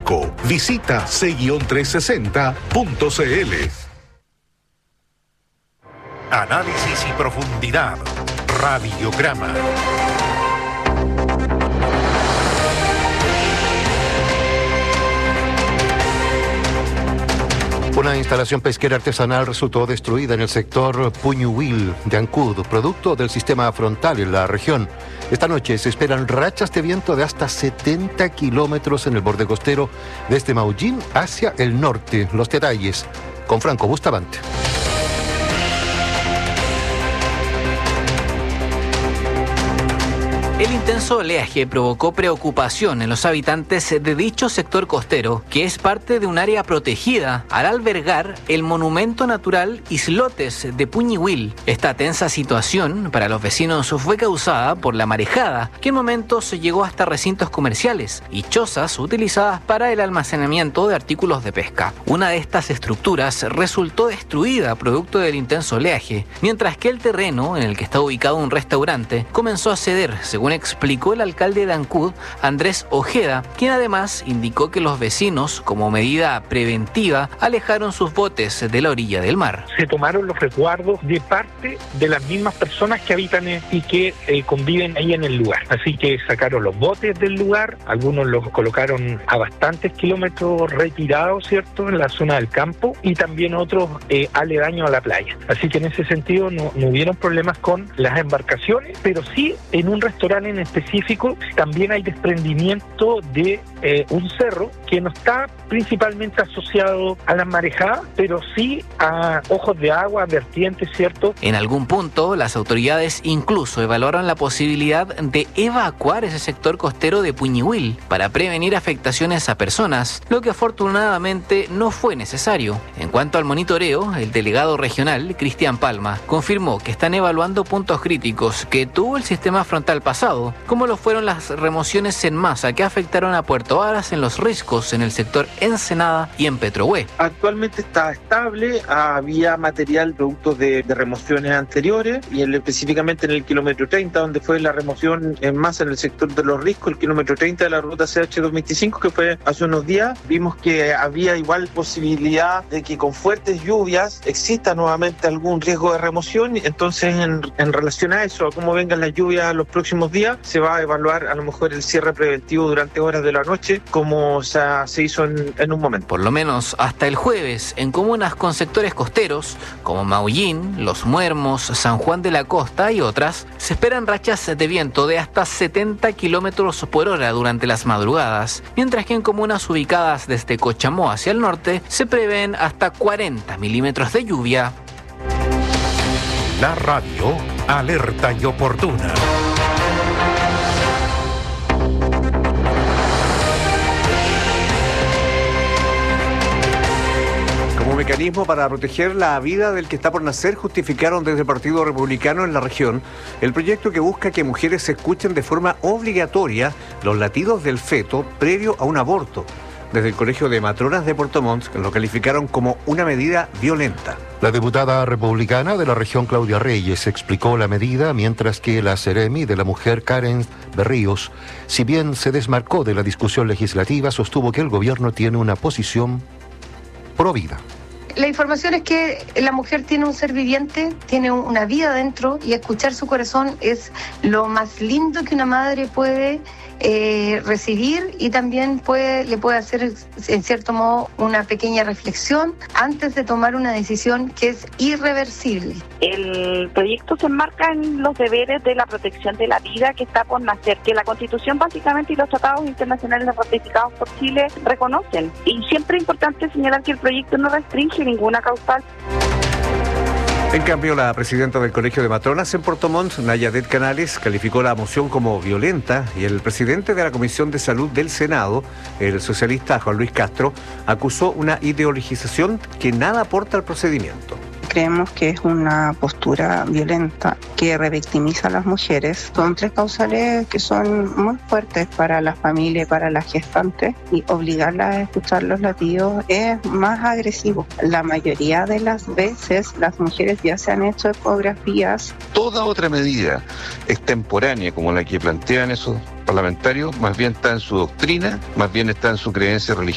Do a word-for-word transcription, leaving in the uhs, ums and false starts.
México. Visita ce trescientos sesenta punto c l. Análisis y profundidad. Radiograma. Una instalación pesquera artesanal resultó destruida en el sector Puñuhuil de Ancud, producto del sistema frontal en la región. Esta noche se esperan rachas de viento de hasta setenta kilómetros en el borde costero desde Maullín hacia el norte. Los detalles con Franco Bustamante. El intenso oleaje provocó preocupación en los habitantes de dicho sector costero, que es parte de un área protegida al albergar el monumento natural Islotes de Puñuhuil. Esta tensa situación para los vecinos fue causada por la marejada, que en momentos llegó hasta recintos comerciales y chozas utilizadas para el almacenamiento de artículos de pesca. Una de estas estructuras resultó destruida producto del intenso oleaje, mientras que el terreno en el que está ubicado un restaurante comenzó a ceder, según explicó el alcalde de Ancud, Andrés Ojeda, quien además indicó que los vecinos, como medida preventiva, alejaron sus botes de la orilla del mar. Se tomaron los resguardos de parte de las mismas personas que habitan y que eh, conviven ahí en el lugar. Así que sacaron los botes del lugar, algunos los colocaron a bastantes kilómetros retirados, ¿cierto?, en la zona del campo, y también otros eh, aledaños a la playa. Así que en ese sentido no, no hubieron problemas con las embarcaciones, pero sí en un restaurante en específico también hay desprendimiento de eh, un cerro que no está principalmente asociado a las marejadas, pero sí a ojos de agua, vertientes, ¿cierto? En algún punto, las autoridades incluso evaluaron la posibilidad de evacuar ese sector costero de Puñuhuil para prevenir afectaciones a personas, lo que afortunadamente no fue necesario. En cuanto al monitoreo, el delegado regional, Cristian Palma, confirmó que están evaluando puntos críticos que tuvo el sistema frontal pasado, como lo fueron las remociones en masa que afectaron a Puerto Varas, en Los Riscos, en el sector Ensenada y en Petrohue. Actualmente está estable, había material producto de, de remociones anteriores, y el, específicamente en el kilómetro treinta, donde fue la remoción en masa en el sector de Los Riscos, el kilómetro treinta de la ruta C H doscientos veinticinco, que fue hace unos días. Vimos que había igual posibilidad de que con fuertes lluvias exista nuevamente algún riesgo de remoción, entonces en, en relación a eso, a cómo vengan las lluvias los próximos días, se va a evaluar a lo mejor el cierre preventivo durante horas de la noche, como o sea, se hizo en, en un momento. Por lo menos hasta el jueves, en comunas con sectores costeros, como Maullín, Los Muermos, San Juan de la Costa y otras, se esperan rachas de viento de hasta setenta kilómetros por hora durante las madrugadas, mientras que en comunas ubicadas desde Cochamó hacia el norte, se prevén hasta cuarenta milímetros de lluvia. La radio, alerta y oportuna. Mecanismo para proteger la vida del que está por nacer, justificaron desde el Partido Republicano en la región el proyecto que busca que mujeres escuchen de forma obligatoria los latidos del feto previo a un aborto. Desde el Colegio de Matronas de Puerto Montt lo calificaron como una medida violenta. La diputada republicana de la región, Claudia Reyes, explicó la medida, mientras que la Seremi de la Mujer, Karen Berríos, si bien se desmarcó de la discusión legislativa, sostuvo que el gobierno tiene una posición pro vida. La información es que la mujer tiene un ser viviente, tiene una vida dentro, y escuchar su corazón es lo más lindo que una madre puede eh, recibir, y también puede, le puede hacer en cierto modo una pequeña reflexión antes de tomar una decisión que es irreversible. El proyecto se enmarca en los deberes de la protección de la vida que está por nacer, que la Constitución básicamente y los tratados internacionales ratificados por Chile reconocen. Y siempre es importante señalar que el proyecto no restringe ninguna causal. En cambio, la presidenta del Colegio de Matronas en Puerto Montt, Nayadet Canales, calificó la moción como violenta, y el presidente de la Comisión de Salud del Senado, el socialista Juan Luis Castro, acusó una ideologización que nada aporta al procedimiento. Creemos que es una postura violenta que revictimiza a las mujeres. Son tres causales que son muy fuertes para la familia y para las gestantes, y obligarlas a escuchar los latidos es más agresivo. La mayoría de las veces las mujeres ya se han hecho ecografías. Toda otra medida extemporánea como la que plantean esos parlamentarios, más bien está en su doctrina, más bien está en su creencia religiosa.